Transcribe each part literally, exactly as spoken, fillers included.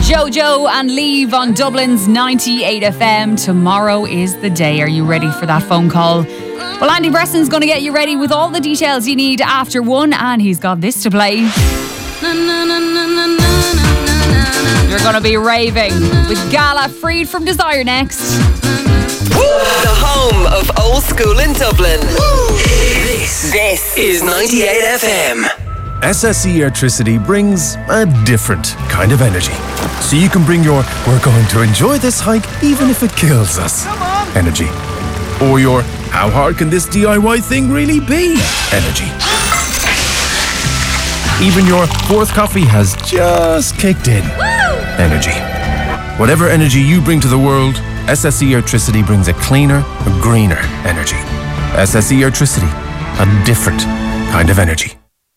Jojo and Leave on Dublin's ninety-eight F M. Tomorrow is the day. Are you ready for that phone call? Well, Andy Breston's going to get you ready with all the details you need after one, and he's got this to play. You're going to be raving with Gala Freed from Desire next. The home of old school in Dublin. This, this is ninety-eight F M. S S E Airtricity brings a different kind of energy. So you can bring your "we're going to enjoy this hike even if it kills us" energy. Or your "how hard can this D I Y thing really be" energy. Even your fourth coffee has just kicked in energy. Whatever energy you bring to the world, S S E Airtricity brings a cleaner, a greener energy. S S E Airtricity, a different kind of energy.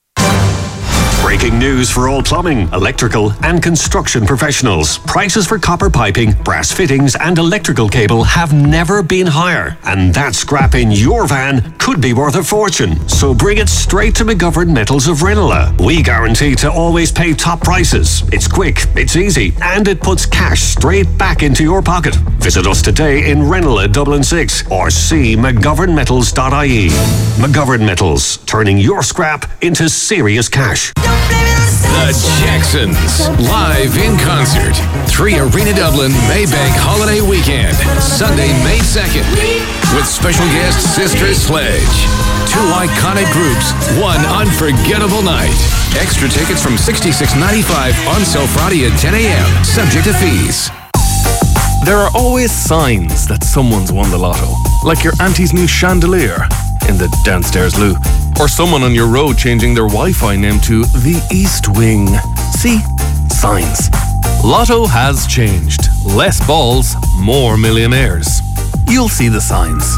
Breaking news for all plumbing, electrical and construction professionals. Prices for copper piping, brass fittings and electrical cable have never been higher. And that scrap in your van could be worth a fortune. So bring it straight to McGovern Metals of Ranelagh. We guarantee to always pay top prices. It's quick, it's easy, and it puts cash straight back into your pocket. Visit us today in Ranelagh, Dublin six, or see mcgovern metals dot I E. McGovern Metals, turning your scrap into serious cash. The Jacksons, live in concert. Three Arena Dublin Maybank Holiday Weekend, Sunday, May second, with special guest Sister Sledge. Two iconic groups, one unforgettable night. Extra tickets from sixty-six ninety-five on sale Friday at ten a.m, subject to fees. There are always signs that someone's won the lotto, like your auntie's new chandelier in the downstairs loo, or someone on your road changing their Wi-Fi name to the East Wing. See? Signs. Lotto has changed. Less balls, more millionaires. You'll see the signs.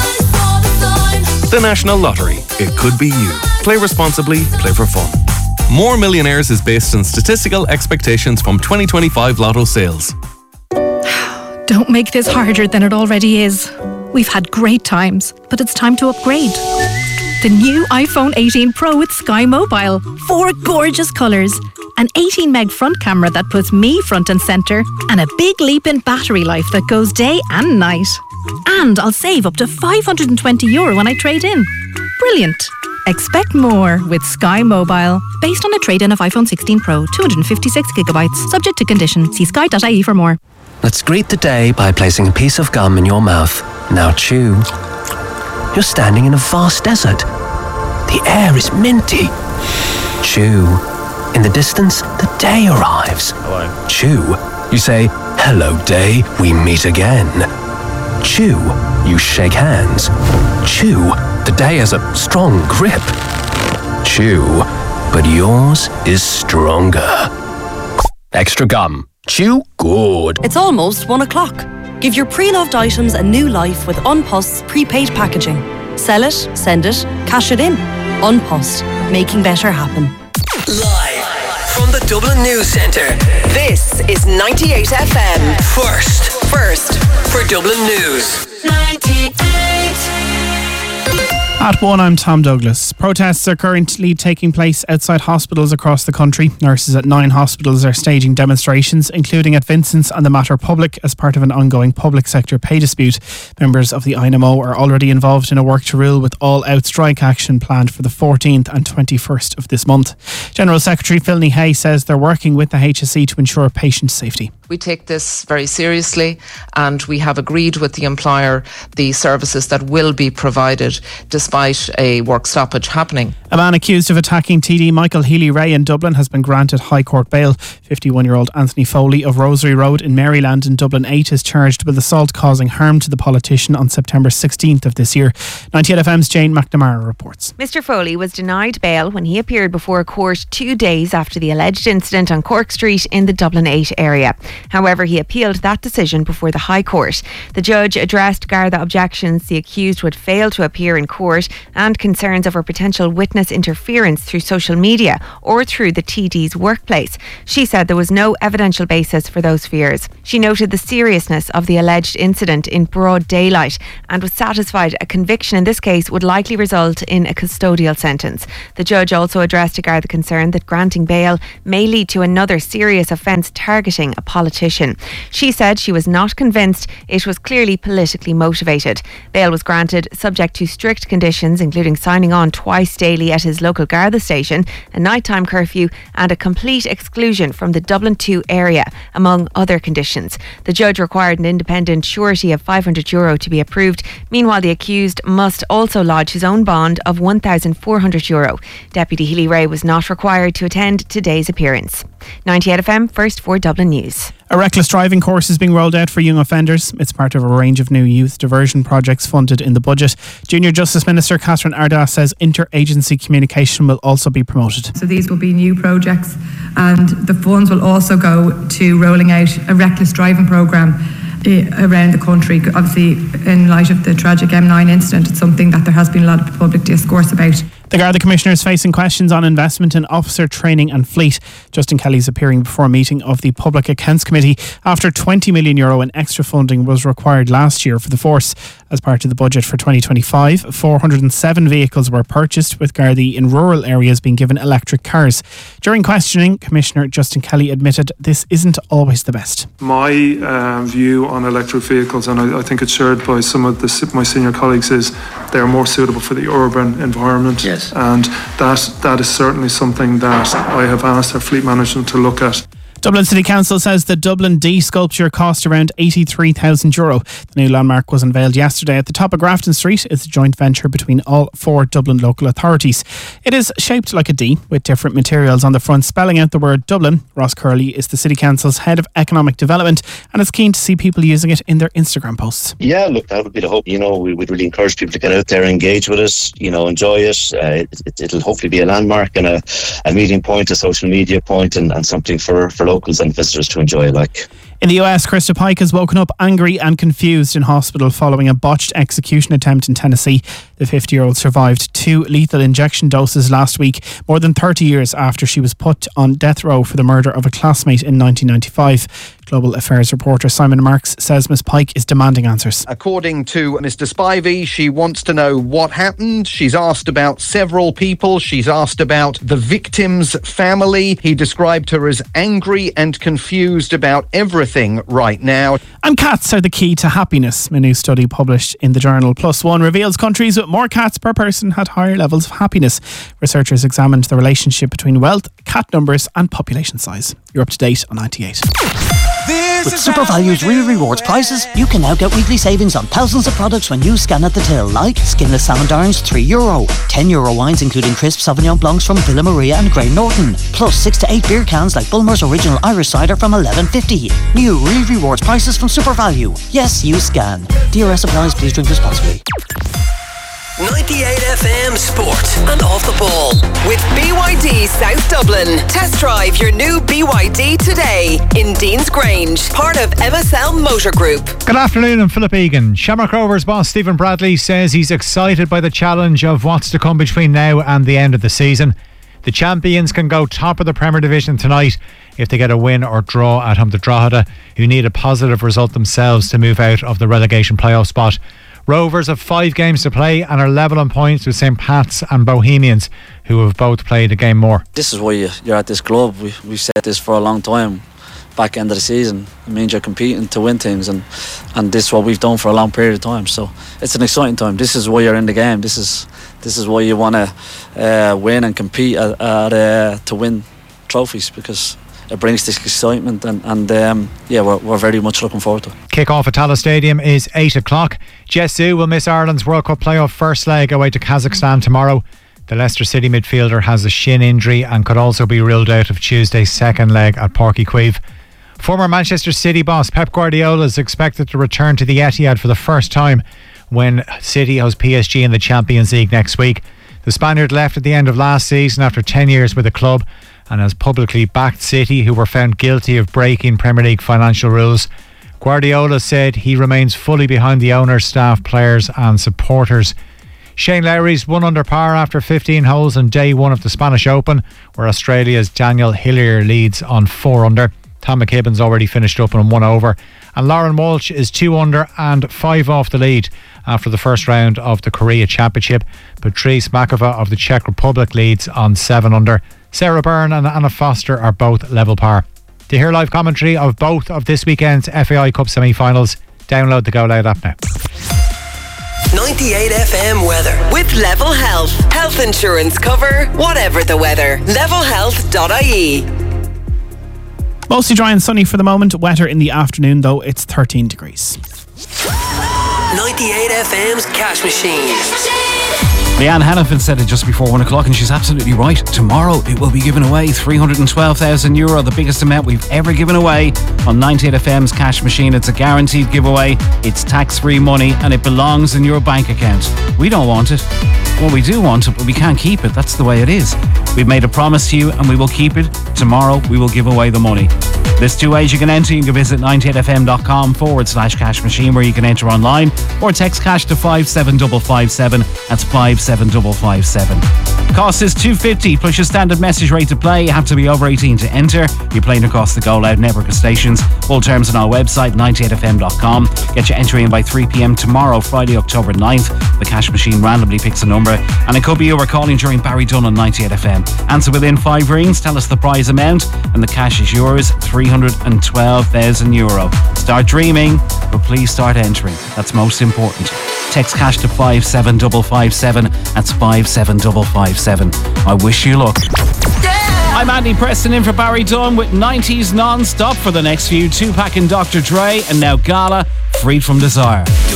The National Lottery. It could be you. Play responsibly, play for fun. More Millionaires is based on statistical expectations from twenty twenty-five Lotto sales. Don't make this harder than it already is. We've had great times, but it's time to upgrade. The new iPhone eighteen Pro with Sky Mobile. Four gorgeous colours. An eighteen meg front camera that puts me front and centre. And a big leap in battery life that goes day and night. And I'll save up to five hundred twenty euro when I trade in. Brilliant. Expect more with Sky Mobile. Based on a trade-in of iPhone sixteen Pro, two hundred fifty-six gigabytes. Subject to condition. See sky dot I E for more. Let's greet the day by placing a piece of gum in your mouth. Now chew. You're standing in a vast desert. The air is minty. Chew. In the distance, the day arrives. Hello. Chew. You say, "Hello, day, we meet again." Chew. You shake hands. Chew. The day has a strong grip. Chew. But yours is stronger. Extra gum. Chew good. It's almost one o'clock. Give your pre-loved items a new life with Unpost's prepaid packaging. Sell it, send it, cash it in. Unpost, making better happen. Live from the Dublin News Centre, this is ninety-eight F M. First, first for Dublin News. ninety-eight. At one, I'm Tom Douglas. Protests are currently taking place outside hospitals across the country. Nurses at nine hospitals are staging demonstrations, including at Vincent's and the Mater Public, as part of an ongoing public sector pay dispute. Members of the I N M O are already involved in a work to rule with all-out strike action planned for the fourteenth and twenty-first of this month. General Secretary Philny Hay says they're working with the H S E to ensure patient safety. We take this very seriously and we have agreed with the employer the services that will be provided despite a work stoppage happening. A man accused of attacking T D Michael Healy-Rae in Dublin has been granted High Court bail. fifty-one-year-old Anthony Foley of Rosary Road in Maryland in Dublin eight is charged with assault causing harm to the politician on September sixteenth of this year. ninety-eight F M's Jane McNamara reports. Mister Foley was denied bail when he appeared before a court two days after the alleged incident on Cork Street in the Dublin eight area. However, he appealed that decision before the High Court. The judge addressed Garda objections the accused would fail to appear in court court and concerns over potential witness interference through social media or through the T D's workplace. She said there was no evidential basis for those fears. She noted the seriousness of the alleged incident in broad daylight and was satisfied a conviction in this case would likely result in a custodial sentence. The judge also addressed a Garda concern that granting bail may lead to another serious offence targeting a politician. She said she was not convinced it was clearly politically motivated. Bail was granted subject to strict conditions, including signing on twice daily at his local Garda station, a nighttime curfew and a complete exclusion from the Dublin two area, among other conditions. The judge required an independent surety of five hundred euro to be approved. Meanwhile, the accused must also lodge his own bond of one thousand four hundred euro. Deputy Healy Ray was not required to attend today's appearance. ninety-eight F M, first for Dublin News. A reckless driving course is being rolled out for young offenders. It's part of a range of new youth diversion projects funded in the budget. Junior Justice Minister Catherine Ardas says interagency communication will also be promoted. So these will be new projects, and the funds will also go to rolling out a reckless driving programme around the country. Obviously, in light of the tragic M nine incident, it's something that there has been a lot of public discourse about. The Garda Commissioner is facing questions on investment in officer training and fleet. Justin Kelly is appearing before a meeting of the Public Accounts Committee after twenty million euro in extra funding was required last year for the force. As part of the budget for twenty twenty-five, four hundred seven vehicles were purchased, with Gardaí in rural areas being given electric cars. During questioning, Commissioner Justin Kelly admitted this isn't always the best. My uh, view on electric vehicles, and I, I think it's shared by some of the, my senior colleagues, is they're more suitable for the urban environment. Yes. And that that is certainly something that I have asked our fleet management to look at. Dublin City Council says the Dublin D sculpture cost around eighty-three thousand euro. The new landmark was unveiled yesterday at the top of Grafton Street. It's a joint venture between all four Dublin local authorities. It is shaped like a D with different materials on the front spelling out the word Dublin. Ross Curley is the City Council's Head of Economic Development and is keen to see people using it in their Instagram posts. Yeah, look, that would be the hope. You know, we would really encourage people to get out there, engage with us, you know, enjoy it. Uh, it, it it'll hopefully be a landmark and a, a meeting point, a social media point, and, and something for, for locals and visitors to enjoy. Like in the U S, Krista Pike has woken up angry and confused in hospital following a botched execution attempt in Tennessee. The fifty-year-old survived two lethal injection doses last week, more than thirty years after she was put on death row for the murder of a classmate in nineteen ninety-five. Global Affairs reporter Simon Marks says Miss Pike is demanding answers. According to Mister Spivey, she wants to know what happened. She's asked about several people. She's asked about the victim's family. He described her as angry and confused about everything right now. And cats are the key to happiness. A new study published in the journal Plus One reveals countries with more cats per person had higher levels of happiness. Researchers examined the relationship between wealth, cat numbers and population size. You're up to date on ninety-eight. With SuperValue's Real Rewards prices, you can now get weekly savings on thousands of products when you scan at the till, like skinless salmon darns, three euro, ten euro wines including crisp Sauvignon Blancs from Villa Maria and Grey Norton, plus six to eight beer cans like Bulmer's Original Irish Cider from eleven fifty. New Real Rewards prices from SuperValue. Yes, you scan. D R S applies. Please drink responsibly. ninety-eight F M Sport and Off the Ball with B Y D South Dublin. Test drive your new B Y D today in Dean's Grange, part of M S L Motor Group. Good afternoon, I'm Philip Egan. Shamrock Rovers boss Stephen Bradley says he's excited by the challenge of what's to come between now and the end of the season. The champions can go top of the Premier Division tonight if they get a win or draw at home to Drogheda, who need a positive result themselves to move out of the relegation playoff spot. Rovers have five games to play and are level on points with Saint Pat's and Bohemians, who have both played a game more. This is why you're at this club. We, we've said this for a long time. Back end of the season, it means you're competing to win things, and, and this is what we've done for a long period of time. So it's an exciting time. This is why you're in the game. This is this is why you want to uh, win and compete at, at, uh, to win trophies, because it brings this excitement, and, and um, yeah, we're, we're very much looking forward to it. Kick-off at Tallaght Stadium is eight o'clock. Jesu will miss Ireland's World Cup playoff first leg away to Kazakhstan tomorrow. The Leicester City midfielder has a shin injury and could also be ruled out of Tuesday's second leg at Páirc Uí Chaoimh. Former Manchester City boss Pep Guardiola is expected to return to the Etihad for the first time when City hosts P S G in the Champions League next week. The Spaniard left at the end of last season after ten years with the club and has publicly backed City, who were found guilty of breaking Premier League financial rules. Guardiola said he remains fully behind the owners, staff, players and supporters. Shane Lowry's one under par after fifteen holes on day one of the Spanish Open, where Australia's Daniel Hillier leads on four under. Tom McKibben's already finished up on one over. And Lauren Walsh is two under and five off the lead after the first round of the Korea Championship. Patrice Makova of the Czech Republic leads on seven under. Sarah Byrne and Anna Foster are both level par. To hear live commentary of both of this weekend's F A I Cup semi-finals, download the Go Loud app now. ninety-eight F M weather with Level Health. Health insurance cover, whatever the weather. level health dot I E. Mostly dry and sunny for the moment. Wetter in the afternoon, though. It's thirteen degrees. ninety-eight F M's Cash Machine. Leanne Hannafin said it just before one o'clock, and she's absolutely right. Tomorrow it will be given away three hundred twelve thousand euro, the biggest amount we've ever given away on ninety-eight F M's Cash Machine. It's a guaranteed giveaway. It's tax-free money and it belongs in your bank account. We don't want it. Well, we do want it, but we can't keep it. That's the way it is. We've made a promise to you and we will keep it. Tomorrow we will give away the money. There's two ways you can enter. You can visit ninety-eight F M dot com forward slash cash machine, where you can enter online, or text cash to five seven five five seven. That's five seven five five seven. Cost is two fifty plus your standard message rate to play. You have to be over eighteen to enter. You're playing across the Go Loud network of stations. Full terms on our website, ninety-eight F M dot com. Get your entry in by three p.m. tomorrow, Friday, October ninth. The cash machine randomly picks a number, and it could be you were calling during Barry Dunn on ninety-eight F M. Answer within five rings, tell us the prize amount, and the cash is yours, three hundred twelve thousand euro. Start dreaming, but please start entering. That's most important. Text cash to five seven five five seven. That's five seven five five seven. I wish you luck. I'm Andy Preston in for Barry Dunn with nineties non-stop for the next few. Tupac and Doctor Dre, and now Gala, Freed from Desire.